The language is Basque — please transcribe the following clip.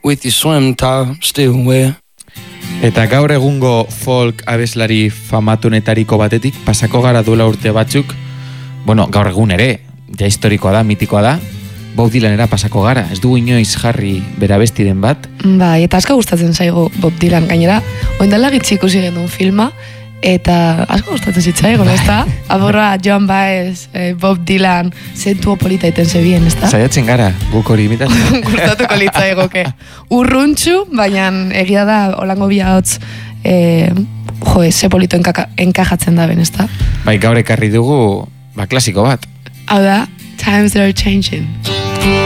with your swim top still wet. Eta gaur egungo folk abeslari famatunetariko batetik pasako gara duela urte batzuk, bueno, gaur egun ere, ja historikoa da, mitikoa da, Bob Dylanera pasako gara, ez dugu inoiz jarri bera bestiren bat. Bai, eta asko gustatzen zaigu Bob Dylan gainera, oindala gitzi ikusi genuen filma, eta asko gustatzen zitzaigun, ez da? Aborra Joan Baez, Bob Dylan, zentuo polita iten zebien, ez da? Saiatzen gara, guk hori imitatzen. Gustatuko litzaigoke. Urruntxu, baina egia da, holango bihotz, ze polito enkajatzen da ben, ez da? Bai, gaur ekarri dugu, klasiko bat. Hau da, Times Are Changing.